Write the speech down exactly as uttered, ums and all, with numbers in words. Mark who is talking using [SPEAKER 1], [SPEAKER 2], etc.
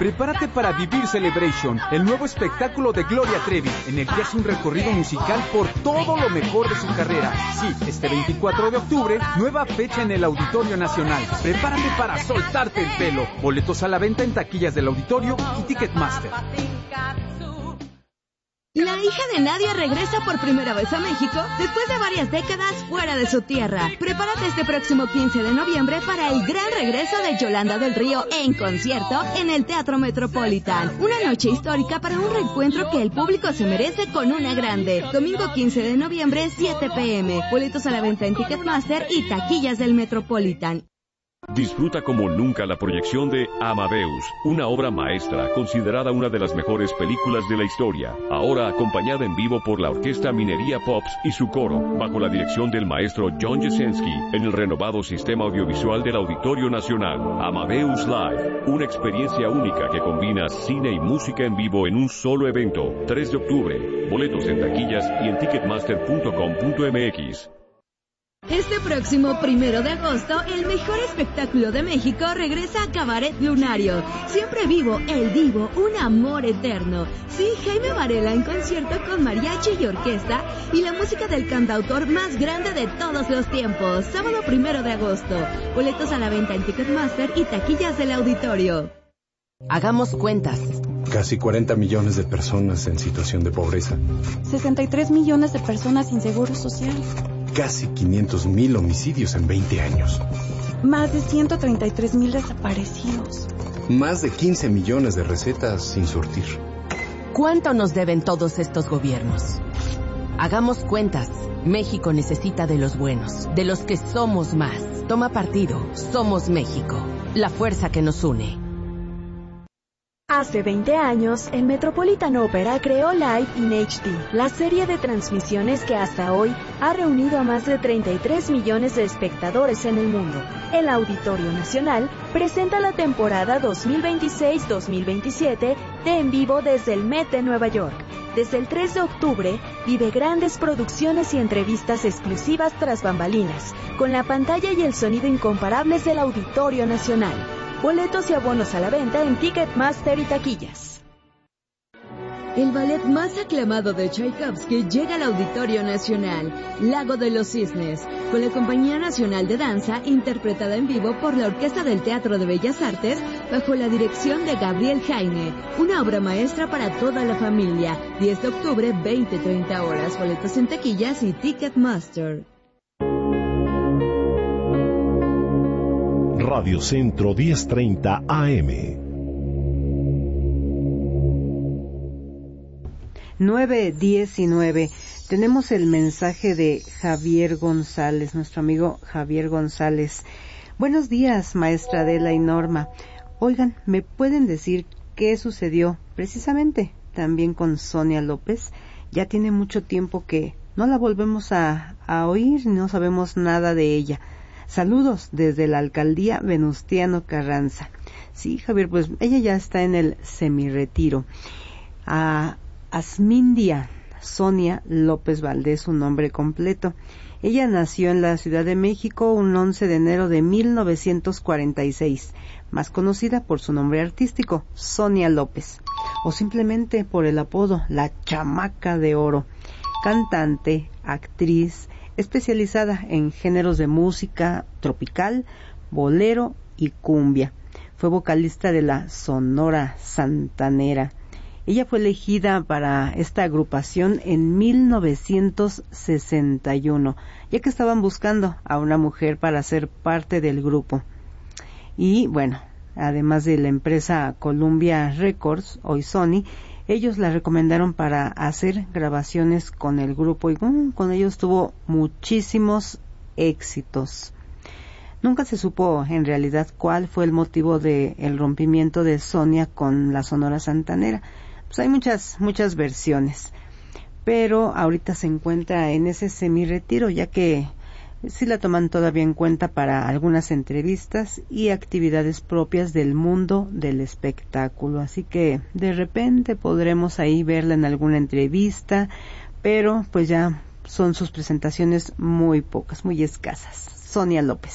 [SPEAKER 1] Prepárate para vivir Celebration, el nuevo espectáculo de Gloria Trevi, en el que hace un recorrido musical por todo lo mejor de su carrera. Sí, este veinticuatro de octubre, nueva fecha en el Auditorio Nacional. Prepárate para soltarte el pelo. Boletos a la venta en taquillas del Auditorio y Ticketmaster.
[SPEAKER 2] La hija de Nadia regresa por primera vez a México después de varias décadas fuera de su tierra. Prepárate este próximo quince de noviembre para el gran regreso de Yolanda del Río en concierto en el Teatro Metropolitan. Una noche histórica para un reencuentro que el público se merece con una grande. Domingo quince de noviembre, siete pe eme. Boletos a la venta en Ticketmaster y taquillas del Metropolitan.
[SPEAKER 3] Disfruta como nunca la proyección de Amadeus, una obra maestra considerada una de las mejores películas de la historia, ahora acompañada en vivo por la Orquesta Minería Pops y su coro, bajo la dirección del maestro John Jasenski, en el renovado sistema audiovisual del Auditorio Nacional. Amadeus Live, una experiencia única que combina cine y música en vivo en un solo evento. tres de octubre, boletos en taquillas y en ticketmaster punto com punto eme equis.
[SPEAKER 2] Este próximo primero de agosto, el mejor espectáculo de México regresa a Cabaret Lunario. Siempre vivo, el divo, un amor eterno. Sí, Jaime Varela en concierto con mariachi y orquesta y la música del cantautor más grande de todos los tiempos. Sábado primero de agosto. Boletos a la venta en Ticketmaster y taquillas del Auditorio.
[SPEAKER 4] Hagamos cuentas.
[SPEAKER 5] Casi cuarenta millones de personas en situación de pobreza.
[SPEAKER 6] sesenta y tres millones de personas sin seguro social.
[SPEAKER 5] Casi quinientos mil homicidios en veinte años.
[SPEAKER 6] Más de ciento treinta y tres mil desaparecidos.
[SPEAKER 5] Más de quince millones de recetas sin surtir.
[SPEAKER 4] ¿Cuánto nos deben todos estos gobiernos? Hagamos cuentas. México necesita de los buenos, de los que somos más. Toma partido. Somos México. La fuerza que nos une.
[SPEAKER 7] Hace veinte años, el Metropolitan Opera creó Live in hache de, la serie de transmisiones que hasta hoy ha reunido a más de treinta y tres millones de espectadores en el mundo. El Auditorio Nacional presenta la temporada dos mil veintiséis dos mil veintisiete de En Vivo desde el Met de Nueva York. Desde el tres de octubre, vive grandes producciones y entrevistas exclusivas tras bambalinas, con la pantalla y el sonido incomparables del Auditorio Nacional. Boletos y abonos a la venta en Ticketmaster y taquillas.
[SPEAKER 2] El ballet más aclamado de Tchaikovsky llega al Auditorio Nacional, Lago de los Cisnes, con la Compañía Nacional de Danza, interpretada en vivo por la Orquesta del Teatro de Bellas Artes, bajo la dirección de Gabriel Jaime. Una obra maestra para toda la familia. diez de octubre, veinte treinta horas. Boletos en taquillas y Ticketmaster.
[SPEAKER 8] Radio Centro diez treinta A M.
[SPEAKER 9] nueve diecinueve. Tenemos el mensaje de Javier González, nuestro amigo Javier González. Buenos días, maestra Adela y Norma. Oigan, ¿me pueden decir qué sucedió precisamente también con Sonia López? Ya tiene mucho tiempo que no la volvemos a, a oír, no sabemos nada de ella. Saludos desde la alcaldía Venustiano Carranza. Sí, Javier, pues ella ya está en el semiretiro. A Asmindia Sonia López Valdés, su nombre completo. Ella nació en la Ciudad de México un once de enero de mil novecientos cuarenta y seis, más conocida por su nombre artístico, Sonia López, o simplemente por el apodo La Chamaca de Oro. Cantante, actriz, especializada en géneros de música tropical, bolero y cumbia. Fue vocalista de la Sonora Santanera. Ella fue elegida para esta agrupación en mil novecientos sesenta y uno, ya que estaban buscando a una mujer para ser parte del grupo. Y bueno, además de la empresa Columbia Records, hoy Sony, ellos la recomendaron para hacer grabaciones con el grupo y um, con ellos tuvo muchísimos éxitos. Nunca se supo en realidad cuál fue el motivo del rompimiento de Sonia con la Sonora Santanera. Pues hay muchas, muchas versiones, pero ahorita se encuentra en ese semiretiro, ya que sí la toman todavía en cuenta para algunas entrevistas y actividades propias del mundo del espectáculo. Así que de repente podremos ahí verla en alguna entrevista, pero pues ya son sus presentaciones muy pocas, muy escasas. Sonia López.